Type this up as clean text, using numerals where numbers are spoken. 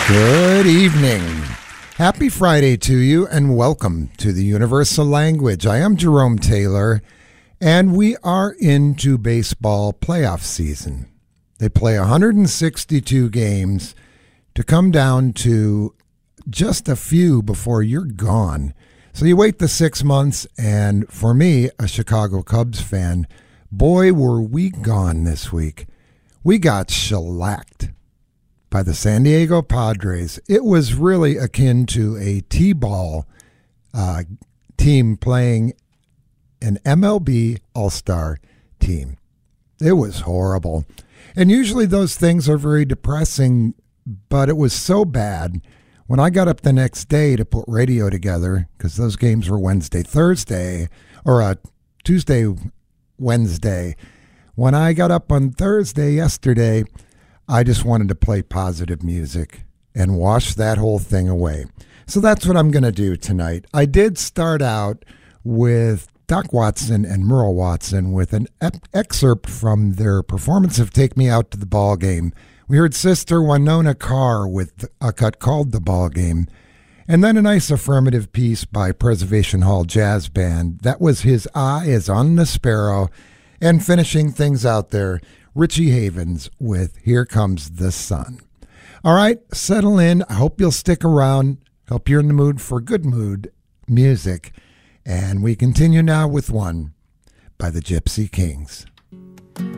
Good evening. Happy Friday to you and welcome to the Universal Language. I am Jerome Taylor and we are into baseball playoff season. They play 162 games to come down to just a few before you're gone. So you wait the 6 months, and for me, a Chicago Cubs fan, boy, were we gone this week. We got shellacked by the San Diego Padres. It was really akin to a T-ball team playing an MLB All-Star team. It was horrible. And usually those things are very depressing, but it was so bad. When I got up the next day to put radio together, because those games were Tuesday, Wednesday. When I got up on Thursday yesterday, I just wanted to play positive music and wash that whole thing away. So that's what I'm going to do tonight. I did start out with Doc Watson and Merle Watson with an excerpt from their performance of Take Me Out to the Ball Game. We heard Sister Winona Carr with a cut called The Ball Game, and then a nice affirmative piece by Preservation Hall Jazz Band. That was His Eye is on the Sparrow, and finishing things out there, Richie Havens with Here Comes the Sun. All right, settle in. I hope you'll stick around. Hope you're in the mood for good mood music. And we continue now with one by the Gypsy Kings.